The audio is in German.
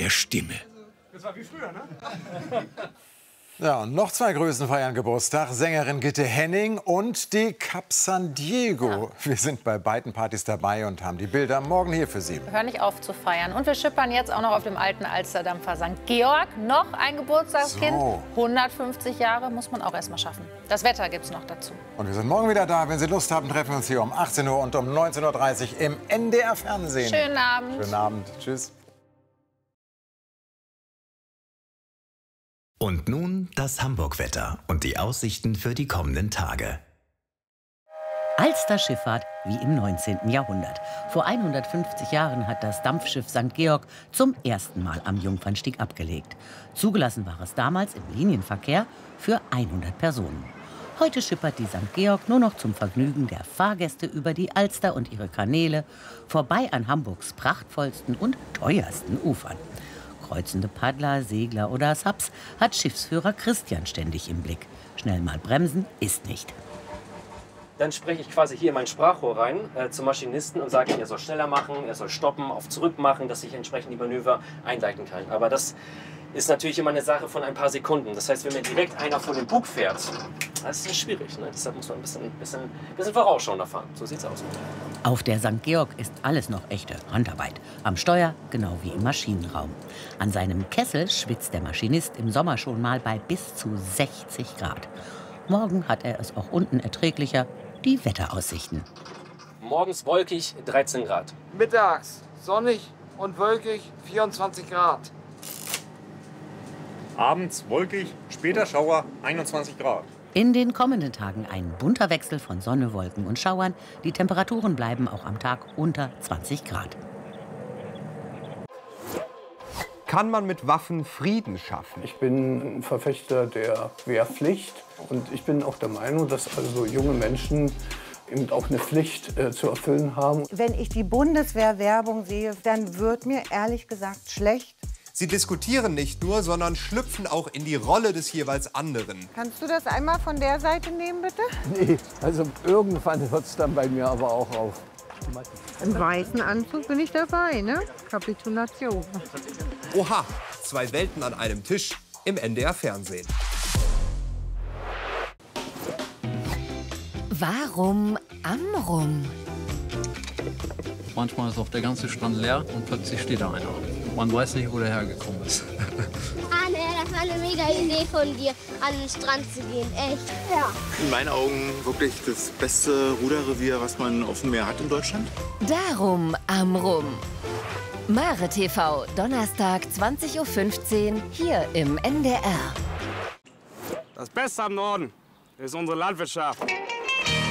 der Stimme. Das war wie früher, ne? Ja, und noch zwei Größen feiern Geburtstag. Sängerin Gitte Henning und die Cap San Diego. Ja. Wir sind bei beiden Partys dabei und haben die Bilder morgen hier für Sie. Wir hören nicht auf zu feiern. Und wir schippern jetzt auch noch auf dem alten Alsterdampfer St. Georg. Noch ein Geburtstagskind. So. 150 Jahre muss man auch erst mal schaffen. Das Wetter gibt's noch dazu. Und wir sind morgen wieder da. Wenn Sie Lust haben, treffen wir uns hier um 18 Uhr und um 19:30 Uhr im NDR Fernsehen. Schönen Abend. Schönen Abend. Tschüss. Und nun das Hamburg-Wetter und die Aussichten für die kommenden Tage. Alster-Schifffahrt wie im 19. Jahrhundert. Vor 150 Jahren hat das Dampfschiff St. Georg zum ersten Mal am Jungfernstieg abgelegt. Zugelassen war es damals im Linienverkehr für 100 Personen. Heute schippert die St. Georg nur noch zum Vergnügen der Fahrgäste über die Alster und ihre Kanäle, vorbei an Hamburgs prachtvollsten und teuersten Ufern. Kreuzende Paddler, Segler oder Subs hat Schiffsführer Christian ständig im Blick. Schnell mal bremsen ist nicht. Dann spreche ich quasi hier in mein Sprachrohr rein zum Maschinisten und sage ihm, er soll schneller machen, er soll stoppen, auf zurück machen, dass ich entsprechend die Manöver einleiten kann. Aber das ist natürlich immer eine Sache von ein paar Sekunden. Das heißt, wenn mir direkt einer vor den Bug fährt, das ist schwierig. Ne? Deshalb muss man ein bisschen vorausschauender fahren. So sieht's aus. Auf der St. Georg ist alles noch echte Handarbeit. Am Steuer genau wie im Maschinenraum. An seinem Kessel schwitzt der Maschinist im Sommer schon mal bei bis zu 60 Grad. Morgen hat er es auch unten erträglicher. Die Wetteraussichten. Morgens wolkig 13 Grad. Mittags sonnig und wolkig 24 Grad. Abends wolkig, später Schauer 21 Grad. In den kommenden Tagen ein bunter Wechsel von Sonne, Wolken und Schauern. Die Temperaturen bleiben auch am Tag unter 20 Grad. Kann man mit Waffen Frieden schaffen? Ich bin ein Verfechter der Wehrpflicht und ich bin auch der Meinung, dass also junge Menschen eben auch eine Pflicht zu erfüllen haben. Wenn ich die Bundeswehrwerbung sehe, dann wird mir ehrlich gesagt schlecht. Sie diskutieren nicht nur, sondern schlüpfen auch in die Rolle des jeweils anderen. Kannst du das einmal von der Seite nehmen, bitte? Nee, also irgendwann hört es dann bei mir aber auch auf. Im weißen Anzug bin ich dabei, ne? Kapitulation. Oha, zwei Welten an einem Tisch im NDR Fernsehen. Warum Amrum? Manchmal ist auch der ganze Strand leer und plötzlich steht da einer. Man weiß nicht, wo der hergekommen ist. Ah, ne, das war eine mega Idee von dir, an den Strand zu gehen. Echt? Ja. In meinen Augen wirklich das beste Ruderrevier, was man auf dem Meer hat in Deutschland. Darum Amrum. Mare TV, Donnerstag 20:15 Uhr hier im NDR. Das Beste am Norden ist unsere Landwirtschaft.